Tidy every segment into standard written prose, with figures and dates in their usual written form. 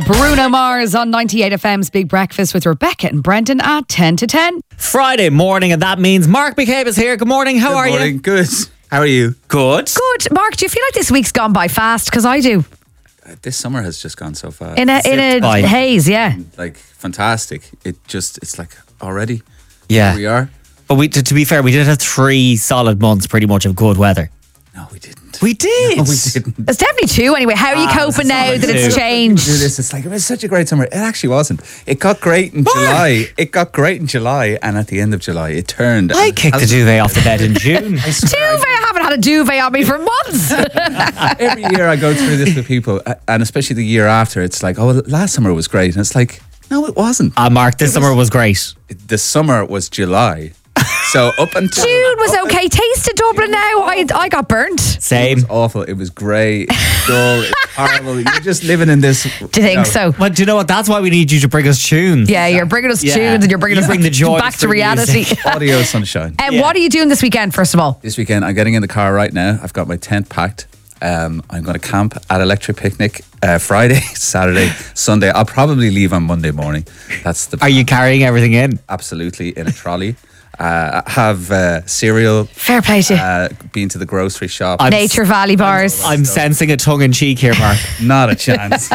Bruno Mars on 98 FM's Big Breakfast with Rebecca and Brendan at 10 to 10. Friday morning, and that means Mark McCabe is here. Good morning. How are morning. you? Good. How are you? Good. Good. Mark, do you feel like this week's gone by fast? Because I do. This summer has just gone so fast. In a by. haze, yeah. Like, fantastic. It's like already Yeah. here we are. But to be fair, we did have 3 solid months pretty much of good weather. No, we didn't. We did. No, we didn't. It's definitely 2 anyway. How are you coping now that it's two. changed? Do this. It's like, it was such a great summer. It actually wasn't. It got great in July. It got great in July, and at the end of July, it turned. I kicked the duvet off the bed in June. Duvet? I haven't had a duvet on me for months. Every year I go through this with people, and especially the year after, it's like, oh, last summer was great. And it's like, no, it wasn't. Mark, this summer was great. The summer was July. So up until June was okay. Taste of Dublin now. I got burnt. Same. awful. It was grey, dull, it's horrible. You're just living in this. Do you think so? Well, do you know what? That's why we need you to bring us tunes. Yeah, you're bringing us Yeah. tunes and you're bringing You us bring the joy back to through reality. music. Audio sunshine. And what are you doing this weekend, first of all? This weekend, I'm getting in the car right now. I've got my tent packed. I'm going to camp at Electric Picnic Friday, Saturday, Sunday. I'll probably leave on Monday morning. That's the Are you carrying everything in? absolutely in a trolley. Have cereal. Fair play to you. Been to the grocery shop. Nature Valley bars. I'm sensing a tongue in cheek here, Mark. Not a chance.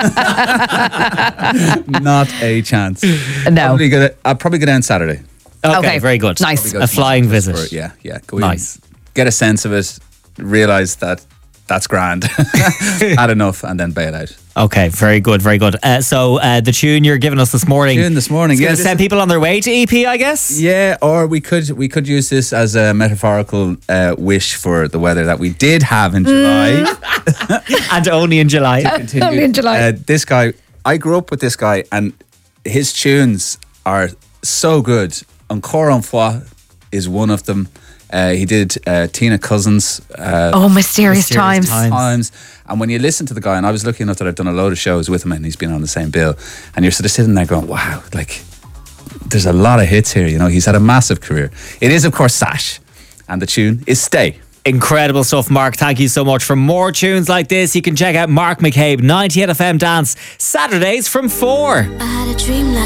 Not a chance. No. I'll probably go down Saturday. Okay, very good. Nice. A flying visit. Yeah. Go Nice. in, get a sense of it, realise that that's grand. Had enough, and then bail out. Okay, very good, very good. So the tune you're giving us this morning. Tune this morning, It's yeah, going to this send is- people on their way to EP, I guess. Yeah, or we could use this as a metaphorical wish for the weather that we did have in July. And only in July. Continue. Only in July. This guy, I grew up with this guy, and his tunes are so good. Encore une fois is one of them. He did Tina Cousins. Mysterious times. Times. And when you listen to the guy, and I was lucky enough that I've done a load of shows with him, and he's been on the same bill, and you're sort of sitting there going, wow, like, there's a lot of hits here, you know. He's had a massive career. It is, of course, Sash, and the tune is Stay. Incredible stuff, Mark. Thank you so much. For more tunes like this, you can check out Mark McCabe, 98 FM Dance, Saturdays from 4. I had a dream